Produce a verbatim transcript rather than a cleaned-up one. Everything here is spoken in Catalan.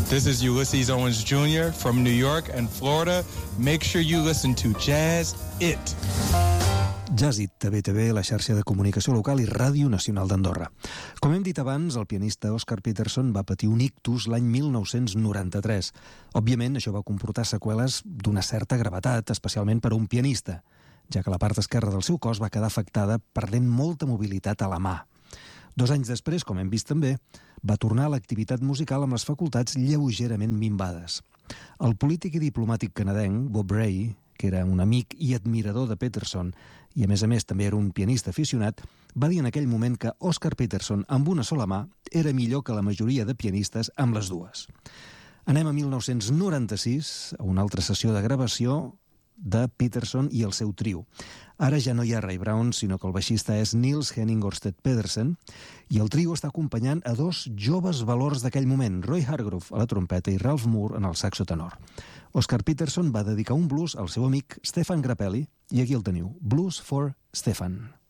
This is Ulysses Owens Junior from New York and Florida. Make sure you listen to Jazz It. Jazz It, a B T V, la xarxa de comunicació local i Ràdio Nacional d'Andorra. Com hem dit abans, el pianista Oscar Peterson va patir un ictus l'any mil nou-cents noranta-tres. Òbviament, això va comportar seqüeles d'una certa gravetat, especialment per a un pianista, ja que la part esquerra del seu cos va quedar afectada perdent molta mobilitat a la mà. Dos anys després, com hem vist també, va tornar a l'activitat musical amb les facultats lleugerament minvades. El polític i diplomàtic canadenc Bob Rae, que era un amic i admirador de Peterson, i a més a més també era un pianista aficionat, va dir en aquell moment que Oscar Peterson amb una sola mà era millor que la majoria de pianistes amb les dues. Anem a mil nou-cents noranta-sis, a una altra sessió de gravació de Peterson i el seu trio. Ara ja no hi ha Ray Brown, sinó que el baixista és Niels Henning Ørsted Pedersen, i el trio està acompanyant a dos joves valors d'aquell moment, Roy Hargrove a la trompeta i Ralph Moore en el saxo tenor. Oscar Peterson va dedicar un blues al seu amic Stefan Grappelli, i aquí el teniu, Blues for Stefan.